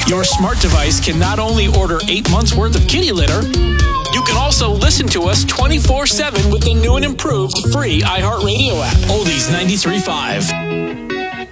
Your smart device can not only order 8 months worth of kitty litter, you can also listen to us 24/7 with the new and improved free iHeartRadio app. Oldies 93.5.